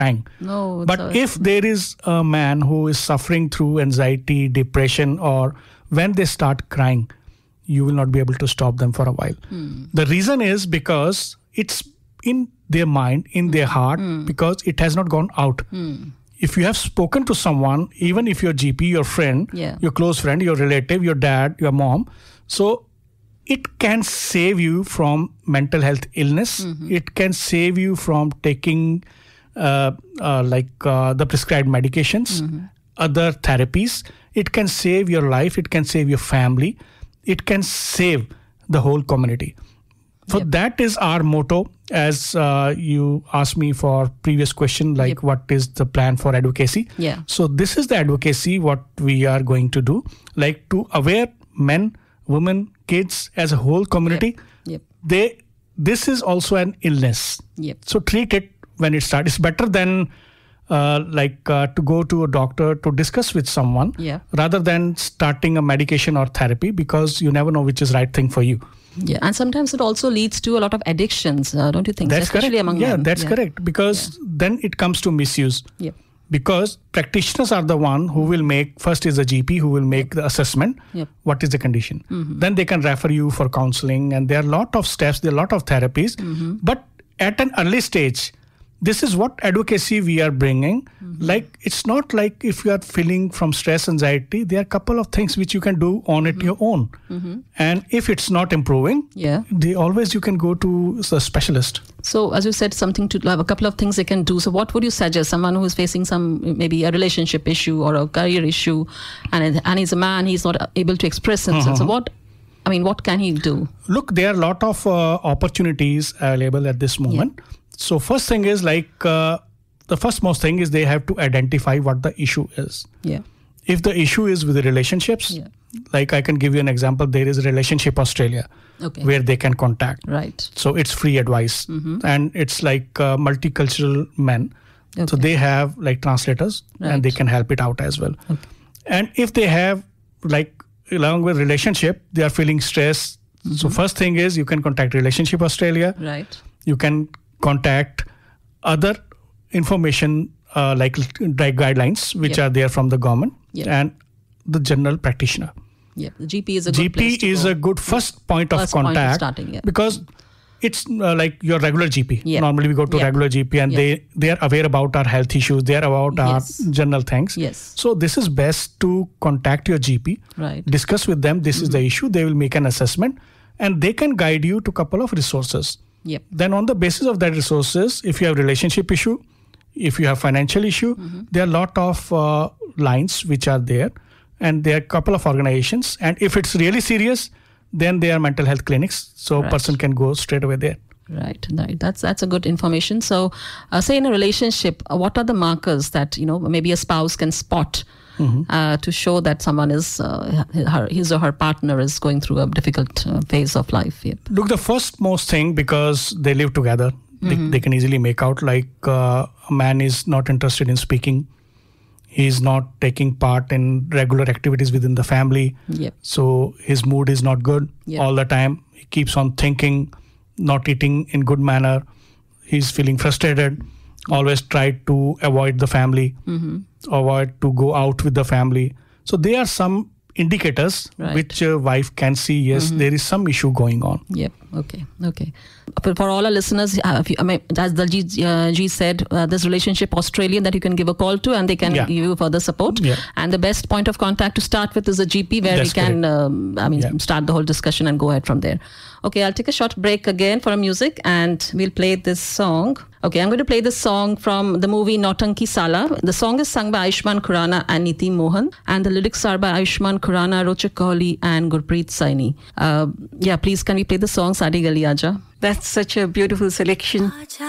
crying. No, But if there is a man who is suffering through anxiety, depression, or when they start crying, you will not be able to stop them for a while. The reason is because it's in their mind, in their heart, because it has not gone out. If you have spoken to someone, even if your GP, your friend, your close friend, your relative, your dad, your mom, so it can save you from mental health illness. It can save you from taking the prescribed medications, other therapies. It can save your life. It can save your family. It can save the whole community. So that is our motto. As you asked me for previous question, like what is the plan for advocacy? So this is the advocacy what we are going to do, like to aware men, women, kids as a whole community. This is also an illness. So treat it when it starts. It's better than to go to a doctor to discuss with someone rather than starting a medication or therapy, because you never know which is right thing for you. And sometimes it also leads to a lot of addictions, don't you think? That's especially correct. Among men. That's correct, because then it comes to misuse. Because practitioners are the one who will make, first is a GP who will make the assessment, what is the condition. Then they can refer you for counseling, and there are a lot of steps, there are a lot of therapies. But at an early stage, this is what advocacy we are bringing. Like, it's not like if you are feeling from stress, anxiety, there are a couple of things which you can do on it your own. And if it's not improving, you can go to a specialist. So as you said, something to have a couple of things they can do. So what would you suggest? Someone who is facing maybe a relationship issue or a career issue, and he's a man, he's not able to express himself. So what can he do? Look, there are a lot of opportunities available at this moment. So first thing is the first most thing is they have to identify what the issue is. If the issue is with the relationships, like I can give you an example, there is a Relationship Australia where they can contact. So it's free advice, and it's like multicultural men. So they have like translators and they can help it out as well. And if they have along with relationship, they are feeling stress. So first thing is you can contact Relationship Australia. You can contact other information like guidelines which are there from the government and the general practitioner. The GP is a good place to is go. a good first point of contact because it's like your regular GP. Normally we go to regular GP and they are aware about our health issues. They are about our general things. So this is best to contact your GP, discuss with them this is the issue. They will make an assessment and they can guide you to a couple of resources. Then on the basis of that resources, if you have relationship issue, if you have financial issue, there are a lot of lines which are there, and there are a couple of organizations. And if it's really serious, then there are mental health clinics. So a person can go straight away there. Right. That's a good information. So say in a relationship, what are the markers that, maybe a spouse can spot to show that someone is, his or her partner is going through a difficult phase of life? Look, the first most thing, because they live together, they can easily make out a man is not interested in speaking. He's not taking part in regular activities within the family. So his mood is not good all the time. He keeps on thinking, not eating in good manner. He's feeling frustrated. Always try to avoid the family, avoid to go out with the family. So there are some indicators which a wife can see, yes, there is some issue going on. Okay. For all our listeners, as Daljeet said, there's Relationship Australia that you can give a call to and they can give you further support. And the best point of contact to start with is a GP where we can start the whole discussion and go ahead from there. Okay, I'll take a short break again for music and we'll play this song. Okay, I'm going to play this song from the movie Nautanki Sala. The song is sung by Ayushmann Khurrana and Niti Mohan, and the lyrics are by Ayushmann Khurrana, Rochak Kohli and Gurpreet Saini. Please can we play the song Saadi Gali Aaja? That's such a beautiful selection.